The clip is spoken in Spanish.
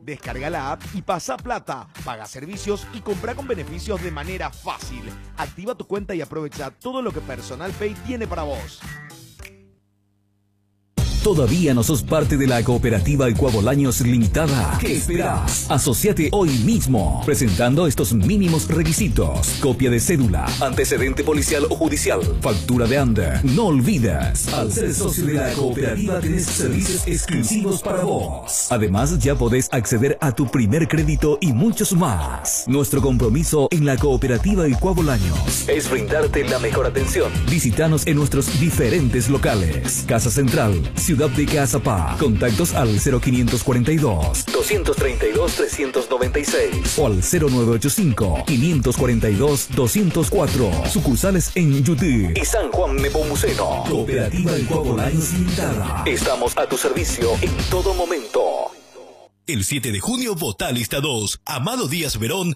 Descarga la app y pasa plata, paga servicios y compra con beneficios de manera fácil. Activa tu cuenta y aprovecha todo lo que Personal Pay tiene para vos. ¿Todavía no sos parte de la cooperativa Ecuabolaños Limitada? ¿Qué esperás? Asociate hoy mismo, presentando estos mínimos requisitos: copia de cédula, antecedente policial o judicial, factura de ANDE. No olvides, al ser socio de la cooperativa tenés servicios exclusivos para vos. Además, ya podés acceder a tu primer crédito y muchos más. Nuestro compromiso en la cooperativa Ecuabolaños es brindarte la mejor atención. Visítanos en nuestros diferentes locales: Casa Central, Ciudad de Cazapá. Contactos al 0542-232-396 o al 0985-542-204. Sucursales en Yutí y San Juan Nepomuceno. Cooperativa Ecuabolaños Limitada. Estamos a tu servicio en todo momento. El 7 de junio vota lista 2. Amado Díaz Verón